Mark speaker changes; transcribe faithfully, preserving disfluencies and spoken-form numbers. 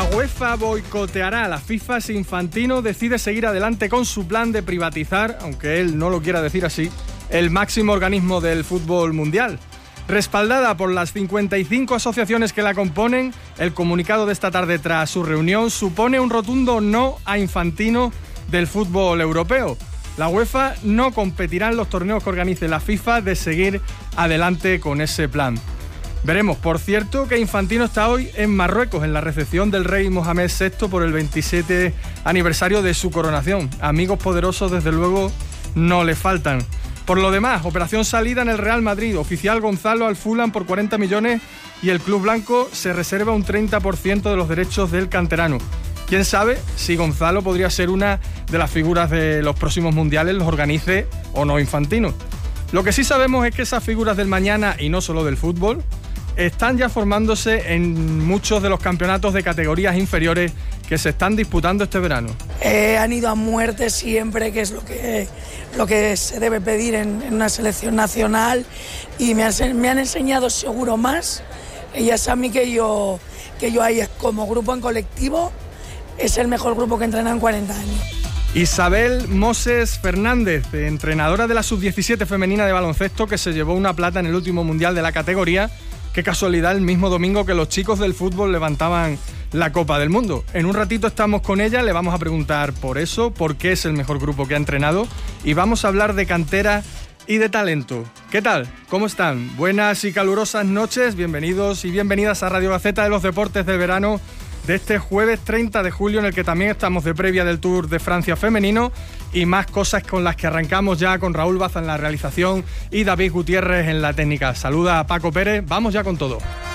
Speaker 1: La UEFA boicoteará a la FIFA si Infantino decide seguir adelante con su plan de privatizar, aunque él no lo quiera decir así, el máximo organismo del fútbol mundial. Respaldada por las cincuenta y cinco asociaciones que la componen, el comunicado de esta tarde tras su reunión supone un rotundo no a Infantino del fútbol europeo. La UEFA no competirá en los torneos que organice la FIFA de seguir adelante con ese plan. Veremos, por cierto, que Infantino está hoy en Marruecos en la recepción del rey Mohamed sexto por el veintisiete aniversario de su coronación. Amigos poderosos, desde luego, no le faltan. Por lo demás, operación salida en el Real Madrid, oficial Gonzalo al Fulham por cuarenta millones y el club blanco se reserva un treinta por ciento de los derechos del canterano. Quién sabe si Gonzalo podría ser una de las figuras de los próximos mundiales, los organice o no Infantino. Lo que sí sabemos es que esas figuras del mañana, y no solo del fútbol, están ya formándose en muchos de los campeonatos de categorías inferiores que se están disputando este verano.
Speaker 2: Eh, han ido a muerte siempre, que es lo que, lo que se debe pedir en, en una selección nacional, y me han, me han enseñado seguro más. Ellas a mí que yo, que yo ahí como grupo en colectivo es el mejor grupo que he entrenado en cuarenta años.
Speaker 1: Isabel Moses Fernández, entrenadora de la sub diecisiete femenina de baloncesto, que se llevó una plata en el último mundial de la categoría. Qué casualidad, el mismo domingo que los chicos del fútbol levantaban la Copa del Mundo. En un ratito estamos con ella, le vamos a preguntar por eso, por qué es el mejor grupo que ha entrenado, y vamos a hablar de cantera y de talento. ¿Qué tal? ¿Cómo están? Buenas y calurosas noches, bienvenidos y bienvenidas a Radio Gaceta de los Deportes de Verano de este jueves treinta de julio, en el que también estamos de previa del Tour de Francia femenino, y más cosas con las que arrancamos ya con Raúl Baza en la realización y David Gutiérrez en la técnica. Saluda a Paco Pérez, vamos ya con todo.